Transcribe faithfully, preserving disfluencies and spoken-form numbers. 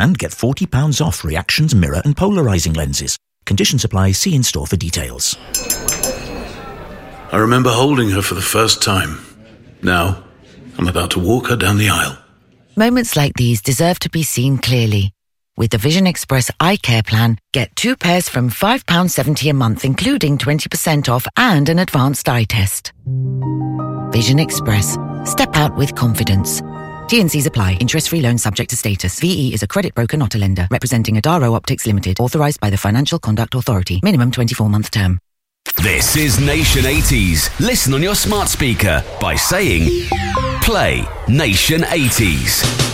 and get forty pounds off Reactions mirror and polarising lenses. Conditions apply. See in store for details. I remember holding her for the first time. Now, I'm about to walk her down the aisle. Moments like these deserve to be seen clearly. With the Vision Express Eye Care Plan, get two pairs from five pounds seventy a month, including twenty percent off and an advanced eye test. Vision Express. Step out with confidence. T and C's apply. Interest-free loan subject to status. V E is a credit broker, not a lender. Representing Adaro Optics Limited. Authorised by the Financial Conduct Authority. Minimum twenty-four month term. This is Nation eighties. Listen on your smart speaker by saying, play Nation eighties.